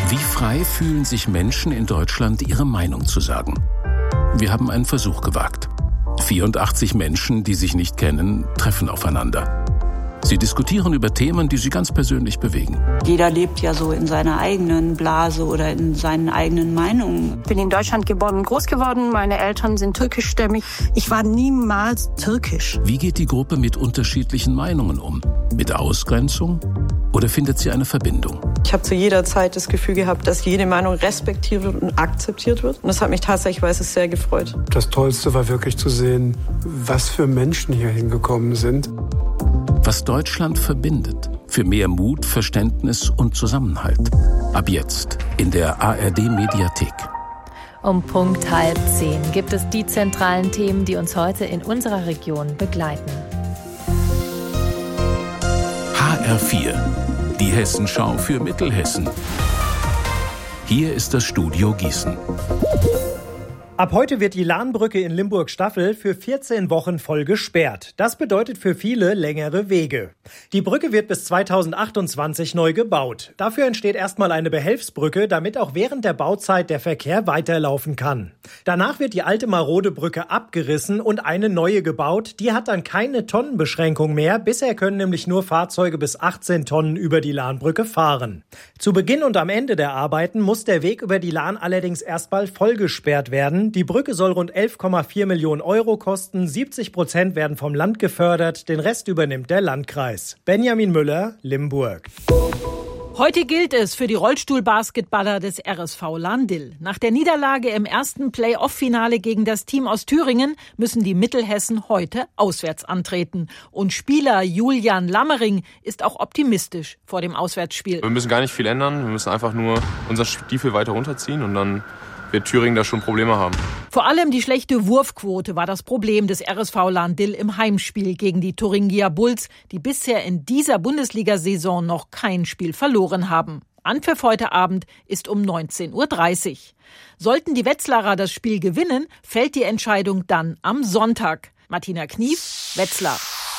Wie frei fühlen sich Menschen in Deutschland, ihre Meinung zu sagen? Wir haben einen Versuch gewagt. 84 Menschen, die sich nicht kennen, treffen aufeinander. Sie diskutieren über Themen, die sie ganz persönlich bewegen. Jeder lebt ja so in seiner eigenen Blase oder in seinen eigenen Meinungen. Ich bin in Deutschland geboren und groß geworden. Meine Eltern sind türkischstämmig. Ich war niemals türkisch. Wie geht die Gruppe mit unterschiedlichen Meinungen um? Mit Ausgrenzung? Oder findet sie eine Verbindung? Ich habe zu jeder Zeit das Gefühl gehabt, dass jede Meinung respektiert wird und akzeptiert wird. Und das hat mich tatsächlich sehr gefreut. Das Tollste war wirklich zu sehen, was für Menschen hier hingekommen sind. Was Deutschland verbindet. Für mehr Mut, Verständnis und Zusammenhalt. Ab jetzt in der ARD-Mediathek. Um Punkt 9:30 gibt es die zentralen Themen, die uns heute in unserer Region begleiten. HR4, die Hessenschau für Mittelhessen. Hier ist das Studio Gießen. Ab heute wird die Lahnbrücke in Limburg-Staffel für 14 Wochen voll gesperrt. Das bedeutet für viele längere Wege. Die Brücke wird bis 2028 neu gebaut. Dafür entsteht erstmal eine Behelfsbrücke, damit auch während der Bauzeit der Verkehr weiterlaufen kann. Danach wird die alte marode Brücke abgerissen und eine neue gebaut. Die hat dann keine Tonnenbeschränkung mehr. Bisher können nämlich nur Fahrzeuge bis 18 Tonnen über die Lahnbrücke fahren. Zu Beginn und am Ende der Arbeiten muss der Weg über die Lahn allerdings erstmal voll gesperrt werden. Die Brücke soll rund 11,4 Millionen Euro kosten, 70% werden vom Land gefördert, den Rest übernimmt der Landkreis. Benjamin Müller, Limburg. Heute gilt es für die Rollstuhlbasketballer des RSV Lahn-Dill. Nach der Niederlage im ersten Play-off-Finale gegen das Team aus Thüringen müssen die Mittelhessen heute auswärts antreten. Und Spieler Julian Lammering ist auch optimistisch vor dem Auswärtsspiel. Wir müssen gar nicht viel ändern, wir müssen einfach nur unser Stiefel weiter runterziehen und dann wird Thüringen da schon Probleme haben. Vor allem die schlechte Wurfquote war das Problem des RSV Lahn-Dill im Heimspiel gegen die Thuringia Bulls, die bisher in dieser Bundesliga-Saison noch kein Spiel verloren haben. Anpfiff heute Abend ist um 19:30 Uhr. Sollten die Wetzlarer das Spiel gewinnen, fällt die Entscheidung dann am Sonntag. Martina Knief, Wetzlar.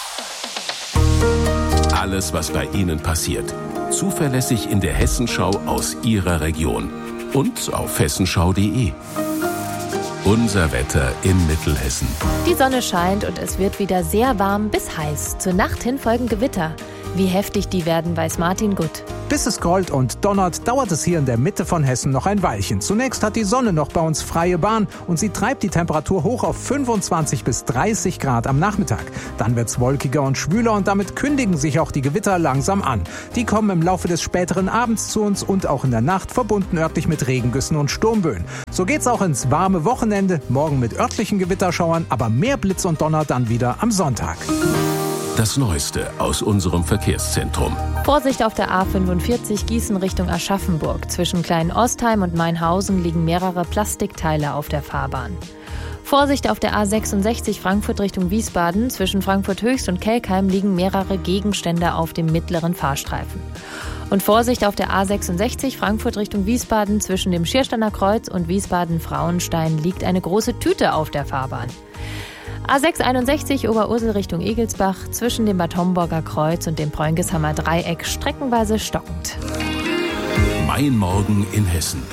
Alles, was bei Ihnen passiert. Zuverlässig in der Hessenschau aus Ihrer Region. Und auf hessenschau.de. Unser Wetter in Mittelhessen. Die Sonne scheint und es wird wieder sehr warm bis heiß. Zur Nacht hin folgen Gewitter. Wie heftig die werden, weiß Martin Gutt. Bis es grollt und donnert, dauert es hier in der Mitte von Hessen noch ein Weilchen. Zunächst hat die Sonne noch bei uns freie Bahn und sie treibt die Temperatur hoch auf 25 bis 30 Grad am Nachmittag. Dann wird's wolkiger und schwüler und damit kündigen sich auch die Gewitter langsam an. Die kommen im Laufe des späteren Abends zu uns und auch in der Nacht, verbunden örtlich mit Regengüssen und Sturmböen. So geht's auch ins warme Wochenende, morgen mit örtlichen Gewitterschauern, aber mehr Blitz und Donner dann wieder am Sonntag. Das Neueste aus unserem Verkehrszentrum. Vorsicht auf der A45 Gießen Richtung Aschaffenburg. Zwischen Klein-Ostheim und Mainhausen liegen mehrere Plastikteile auf der Fahrbahn. Vorsicht auf der A66 Frankfurt Richtung Wiesbaden. Zwischen Frankfurt Höchst und Kelkheim liegen mehrere Gegenstände auf dem mittleren Fahrstreifen. Und Vorsicht auf der A66 Frankfurt Richtung Wiesbaden. Zwischen dem Schiersteiner Kreuz und Wiesbaden-Frauenstein liegt eine große Tüte auf der Fahrbahn. A661 Oberursel Richtung Egelsbach, zwischen dem Bad Homburger Kreuz und dem Preungeshammer Dreieck streckenweise stockend. Mein Morgen in Hessen.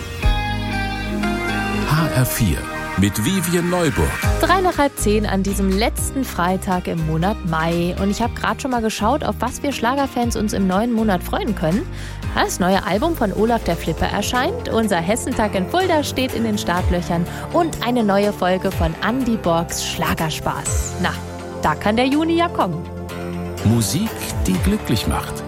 HR4 mit Vivian Neuburg. 9:03 an diesem letzten Freitag im Monat Mai. Und ich habe gerade schon mal geschaut, auf was wir Schlagerfans uns im neuen Monat freuen können. Das neue Album von Olaf der Flipper erscheint, unser Hessentag in Fulda steht in den Startlöchern und eine neue Folge von Andy Borgs Schlagerspaß. Na, da kann der Juni ja kommen. Musik, die glücklich macht.